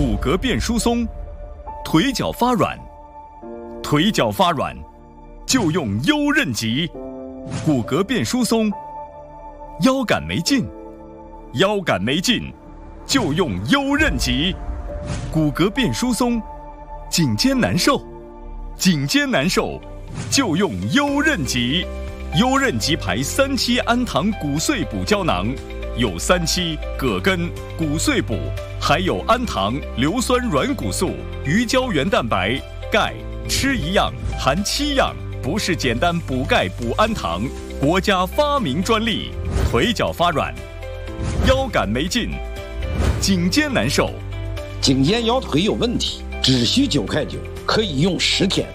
骨骼变疏松，腿脚发软，腿脚发软就用优韧极。骨骼变疏松，腰杆没劲，腰杆没劲就用优韧极。骨骼变疏松，颈肩难受，颈肩难受就用优韧极。优韧极牌3期氨糖骨碎补胶囊，有3期葛根、骨碎补，还有氨糖、硫酸软骨素、鱼胶原蛋白、钙，吃一样含7样，不是简单补钙补氨糖，国家发明专利。腿脚发软，腰杆没劲，颈肩难受， 颈肩腰腿有问题，只需9块9，可以用10天。